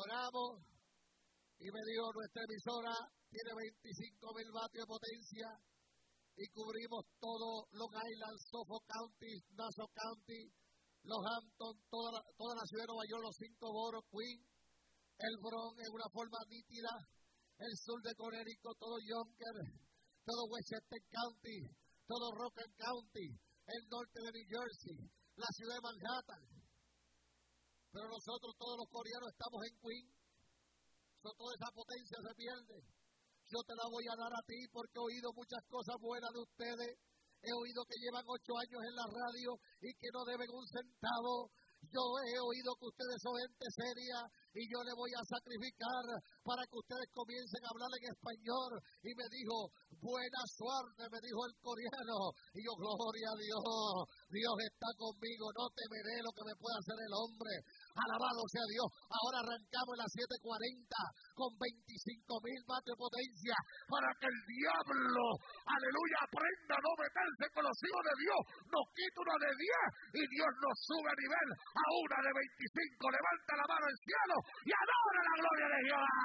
oramos y me dijo, nuestra emisora tiene 25,000 vatios de potencia y cubrimos todo Long Island, Suffolk County, Nassau County, Los Hamptons, toda la ciudad de Nueva York, los 5 boroughs, Queens, el Bronx en una forma nítida, el sur de Connecticut, todo Yonkers, todo Westchester County, todo Rockland County, el norte de New Jersey, la ciudad de Manhattan. Pero nosotros, todos los coreanos, estamos en Queens. Toda esa potencia se pierde. Yo te la voy a dar a ti porque he oído muchas cosas buenas de ustedes. He oído que llevan 8 años en la radio y que no deben un centavo. Yo he oído que ustedes son gente seria y yo le voy a sacrificar para que ustedes comiencen a hablar en español. Y me dijo, buena suerte, me dijo el coreano. Y yo, gloria a Dios, Dios está conmigo, no temeré lo que me pueda hacer el hombre. Alabado sea Dios. Ahora arrancamos en las 7:40 con 25,000 vatios de potencia para que el diablo, aleluya, aprenda a no meterse con los hijos de Dios. Nos quita uno de 10 y Dios nos sube a nivel a una de 25. Levanta la mano al cielo y adora la gloria de Jehová.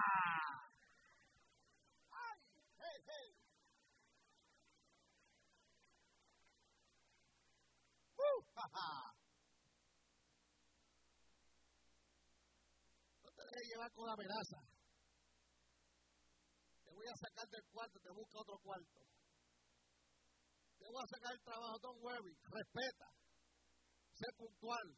¡Ay! ¡Hey, hey! ¡Ja, ja! No te dejes llevar con amenaza. Te voy a sacar del cuarto, te busca otro cuarto. Te voy a sacar del trabajo, don't worry. Respeta. Sé puntual.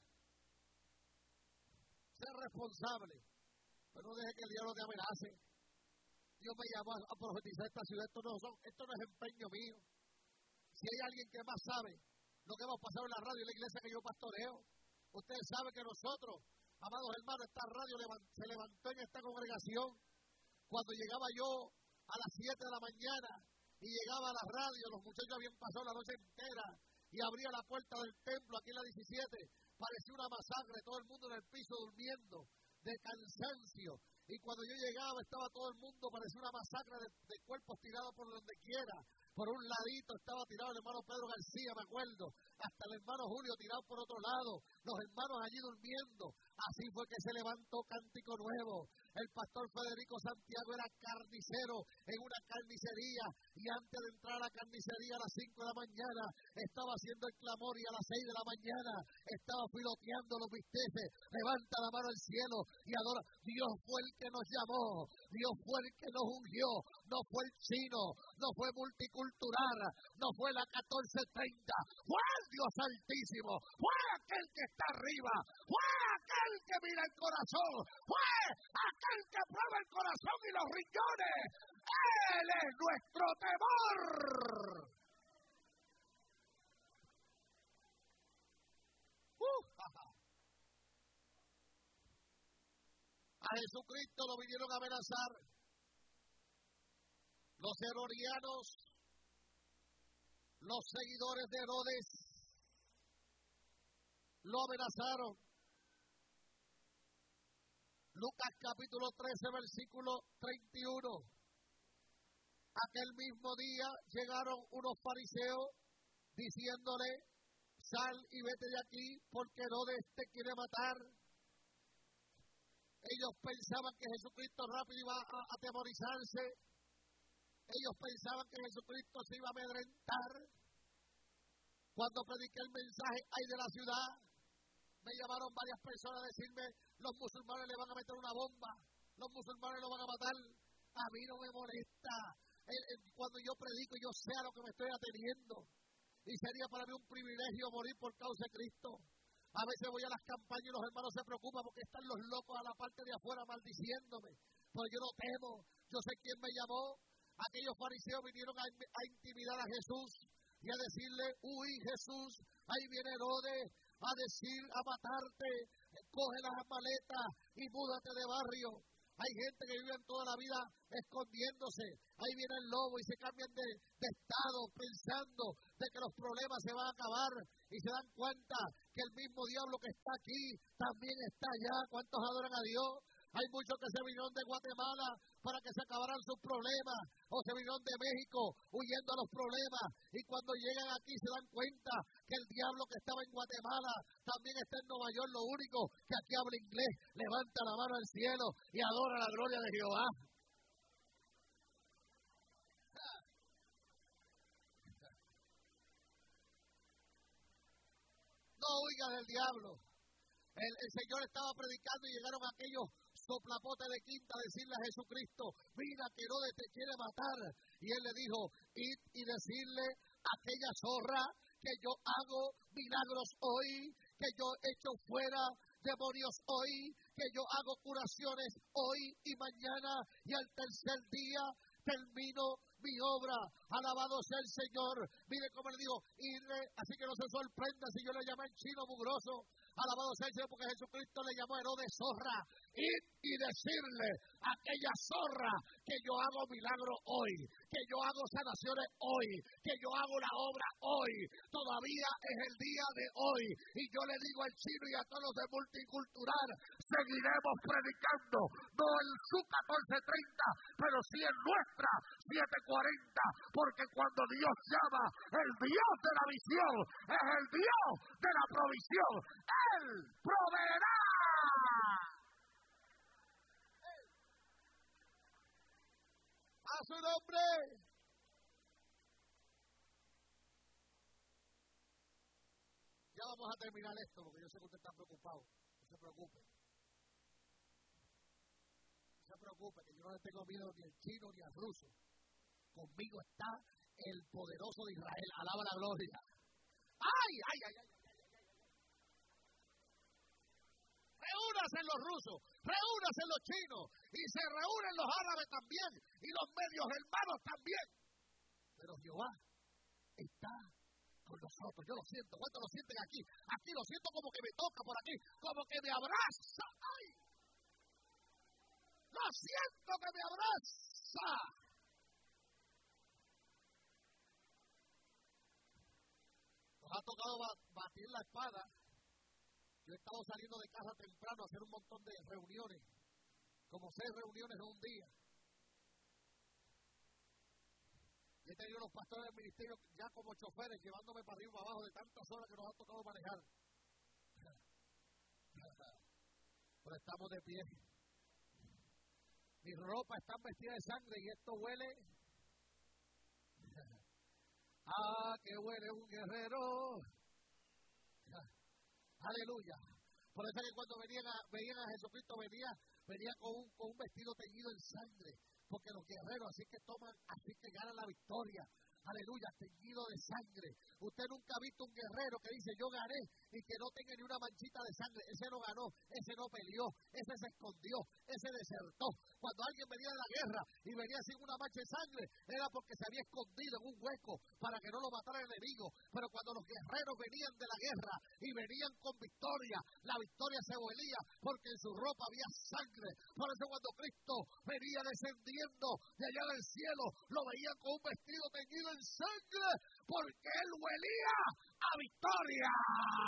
Sé responsable. Pero no deje que el diablo te amenace. Dios me llamó a profetizar esta ciudad. Esto no es empeño mío. Si hay alguien que más sabe lo que hemos pasado en la radio y en la iglesia que yo pastoreo, ustedes saben que nosotros, amados hermanos, esta radio se levantó en esta congregación cuando llegaba yo a las 7 de la mañana y llegaba a la radio, los muchachos habían pasado la noche entera y abría la puerta del templo aquí en la 17, parecía una masacre, todo el mundo en el piso durmiendo de cansancio, y cuando yo llegaba estaba todo el mundo, parecía una masacre de cuerpos tirados por donde quiera. Por un ladito estaba tirado el hermano Pedro García, me acuerdo, hasta el hermano Julio tirado por otro lado, los hermanos allí durmiendo. Así fue que se levantó Cántico Nuevo. El pastor Federico Santiago era carnicero en una carnicería y antes de entrar a la carnicería a las 5 de la mañana estaba haciendo el clamor y a las 6 de la mañana estaba filoteando los bisteces. Levanta la mano al cielo y adora. Dios fue el que nos llamó, Dios fue el que nos ungió, no fue el chino, no fue multicultural, no fue la 1430, fue el Dios Altísimo, fue aquel que está arriba, fue aquel que mira el corazón, fue aquel que prueba el corazón y los riñones. Él es nuestro temor. A Jesucristo lo vinieron a amenazar los herodianos, los seguidores de Herodes, lo amenazaron. Lucas capítulo 13, versículo 31. Aquel mismo día llegaron unos fariseos diciéndole, sal y vete de aquí porque Herodes te quiere matar. Ellos pensaban que Jesucristo rápido iba a atemorizarse. Ellos pensaban que Jesucristo se iba a amedrentar. Cuando prediqué el mensaje ay de la ciudad, me llamaron varias personas a decirme, los musulmanes le van a meter una bomba, los musulmanes lo van a matar. A mí no me molesta. Cuando yo predico, yo sé a lo que me estoy ateniendo. Y sería para mí un privilegio morir por causa de Cristo. A veces voy a las campañas y los hermanos se preocupan porque están los locos a la parte de afuera maldiciéndome. Pero yo no temo. Yo sé quién me llamó. Aquellos fariseos vinieron a intimidar a Jesús y a decirle, uy Jesús, ahí viene Herodes a decir, a matarte, coge las maletas y múdate de barrio. Hay gente que vive toda la vida escondiéndose. Ahí viene el lobo y se cambian de estado pensando de que los problemas se van a acabar y se dan cuenta que el mismo diablo que está aquí también está allá. ¿Cuántos adoran a Dios? Hay muchos que se vinieron de Guatemala para que se acabaran sus problemas, o se vinieron de México huyendo a los problemas, y cuando llegan aquí se dan cuenta que el diablo que estaba en Guatemala también está en Nueva York. Lo único que aquí habla inglés, levanta la mano al cielo y adora la gloria de Jehová. No oigan del diablo. El Señor estaba predicando y llegaron aquellos soplapotes de quinta a decirle a Jesucristo: mira que Herodes te quiere matar. Y él le dijo: id y decirle a aquella zorra que yo hago milagros hoy, que yo echo fuera demonios hoy, que yo hago curaciones hoy y mañana, y al tercer día termino mi obra. Alabado sea el Señor. Mire cómo le digo, así que no se sorprenda si yo le llamo en chino mugroso. Alabado sea el Señor, porque Jesucristo le llamó a Herodes zorra. Y decirle a aquella zorra que yo hago milagro hoy, que yo hago sanaciones hoy, que yo hago la obra hoy. Todavía es el día de hoy. Y yo le digo al chino y a todos los de Multicultural: seguiremos predicando, no en su 14:30, pero sí en nuestra 7:40, porque cuando Dios llama, el Dios de la visión es el Dios de la provisión. Él proveerá. A su nombre. Ya vamos a terminar esto, porque yo sé que usted está preocupado. No se preocupe. No se preocupe, que yo no le tengo miedo ni al chino ni al ruso. Conmigo está el poderoso de Israel. Alaba la gloria. ¡Ay, ay, ay, ay! Reúnanse los rusos, reúnanse los chinos, y se reúnen los árabes también, y los medios hermanos también. Pero Jehová está con nosotros. Yo lo siento. ¿Cuántos lo sienten aquí? Aquí lo siento como que me toca por aquí, como que me abraza. ¡Ay! Lo siento que me abraza. Nos ha tocado batir la espada. Yo he estado saliendo de casa temprano a hacer un montón de reuniones, como 6 reuniones en un día. Y he tenido los pastores del ministerio ya como choferes llevándome para arriba y para abajo de tantas horas que nos ha tocado manejar. Pero estamos de pie. Mi ropa está vestida de sangre y esto huele. ¡Ah, que huele un guerrero! Aleluya. Por eso es que cuando veían a Jesucristo, venía con un vestido teñido en sangre. Porque los guerreros así que ganan la victoria. Aleluya, teñido de sangre. Usted nunca ha visto un guerrero que dice: yo gané, y que no tenga ni una manchita de sangre. Ese no ganó, ese no peleó, ese se escondió, ese desertó. Cuando alguien venía de la guerra y venía sin una mancha de sangre, era porque se había escondido en un hueco para que no lo matara el enemigo. Pero cuando los guerreros venían de la guerra y venían con victoria, la victoria se huelía porque en su ropa había sangre. Por eso cuando Cristo venía descendiendo de allá del cielo, lo veían con un vestido teñido en sangre, porque él huelía a victoria.